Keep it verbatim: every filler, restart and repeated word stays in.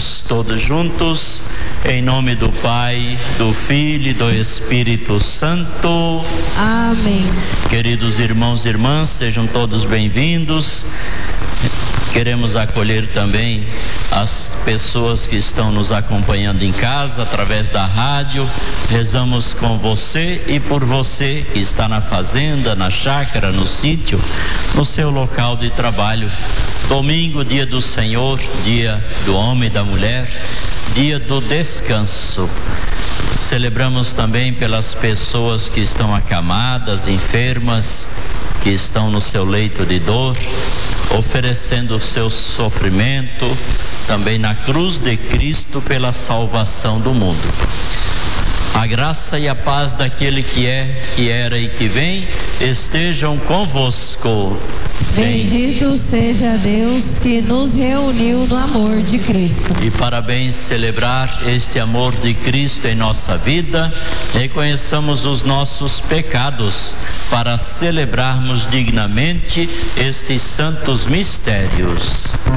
Oremos todos juntos, em nome do Pai, do Filho e do Espírito Santo. Amém. Queridos irmãos e irmãs, sejam todos bem-vindos. Queremos acolher também as pessoas que estão nos acompanhando em casa, através da rádio. Rezamos com você e por você que está na fazenda, na chácara, no sítio, no seu local de trabalho. Domingo, dia do Senhor, dia do homem e da mulher, dia do descanso. Celebramos também pelas pessoas que estão acamadas, enfermas, que estão no seu leito de dor, oferecendo o seu sofrimento também na cruz de Cristo pela salvação do mundo. A graça e a paz daquele que é, que era e que vem estejam convosco. Bendito seja Deus que nos reuniu no amor de Cristo. E para bem celebrar este amor de Cristo em nossa vida, reconheçamos os nossos pecados para celebrarmos dignamente estes santos mistérios.